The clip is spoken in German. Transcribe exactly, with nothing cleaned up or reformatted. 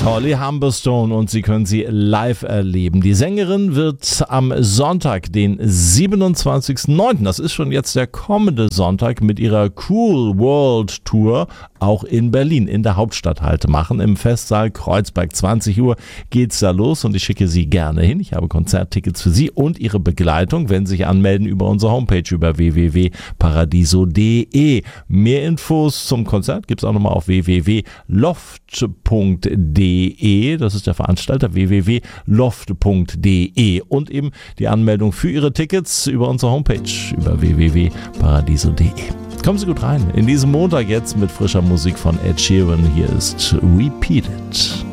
Holly Humberstone und Sie können sie live erleben. Die Sängerin wird am Sonntag, den siebenundzwanzigsten neunten, das ist schon jetzt der kommende Sonntag, mit ihrer Cool World Tour auch in Berlin, in der Hauptstadt halt machen. Im Festsaal Kreuzberg, zwanzig Uhr geht's da los und ich schicke Sie gerne hin. Ich habe Konzerttickets für Sie und Ihre Begleitung, wenn Sie sich anmelden über unsere Homepage über w w w punkt paradiso punkt d e. Mehr Infos zum Konzert gibt's auch nochmal auf w w w punkt loft punkt d e. Das ist der Veranstalter, w w w punkt loft punkt d e. Und eben die Anmeldung für Ihre Tickets über unsere Homepage über w w w punkt paradiso punkt d e. Kommen Sie gut rein in diesen Montag jetzt mit frischer Musik von Ed Sheeran. Hier ist Repeat It.